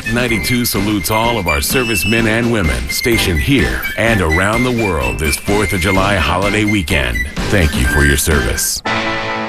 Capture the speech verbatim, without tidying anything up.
Rock ninety-two salutes all of our servicemen and women stationed here and around the world this fourth of July holiday weekend. Thank you for your service.